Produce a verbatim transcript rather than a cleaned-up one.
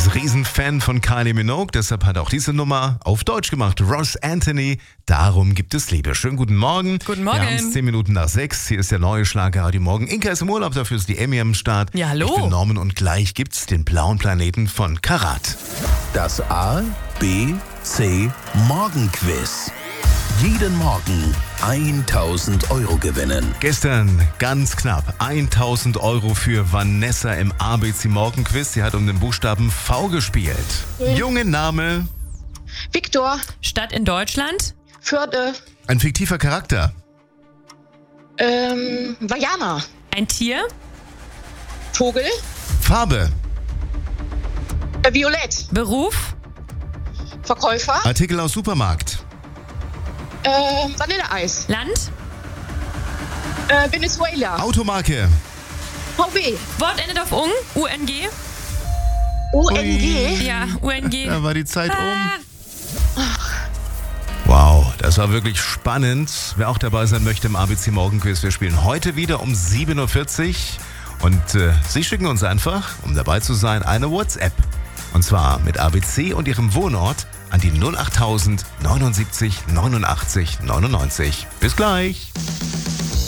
ist Riesenfan von Kylie Minogue, deshalb hat er auch diese Nummer auf Deutsch gemacht. Ross Anthony, darum gibt es Liebe. Schönen guten Morgen. Guten Morgen. Wir haben es zehn Minuten nach sechs. Hier ist der neue Schlager heute Morgen. Inka ist im Urlaub, dafür ist die Emmy am Start. Ja, hallo. Ich bin Norman und gleich gibt's den blauen Planeten von Karat. Das A, B, C Morgenquiz. Jeden Morgen tausend Euro gewinnen. Gestern ganz knapp tausend Euro für Vanessa im A B C Morgenquiz. Sie hat um den Buchstaben V gespielt. Mhm. Junge Name. Viktor, Stadt in Deutschland? Förde, Ein fiktiver Charakter. ähm, Vajana, Ein Tier? Vogel, Farbe. äh, Violett, Beruf? Verkäufer, Artikel aus Supermarkt. ähm, Vanilleeis, Land? äh, Venezuela, Automarke. V W, Wort endet auf ung? U N G? O N G, Ja, U N G. Da war die Zeit um. Ah, Wow, das war wirklich spannend. Wer auch dabei sein möchte im A B C Morgenquiz, wir spielen heute wieder um sieben Uhr vierzig. Und äh, Sie schicken uns einfach, um dabei zu sein, eine WhatsApp. Und zwar mit A B C und Ihrem Wohnort an die null acht tausend neunundsiebzig neunundachtzig neunundneunzig. Bis gleich.